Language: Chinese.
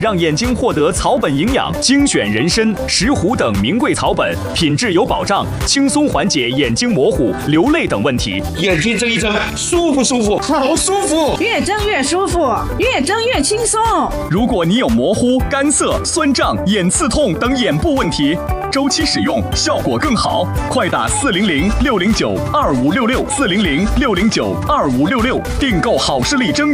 让眼睛获得草本营养，精选人参、石斛等名贵草本，品质有保障，轻松缓解眼睛模糊、流泪等问题。 眼睛睁一睁，舒服舒服，好舒服， 越睁越舒服，越睁越轻松。 如果你有模糊、干涩、酸胀、眼刺痛等眼部问题，周期使用效果更好。快打400-609-2566，400-609-2566，订购好视力睁。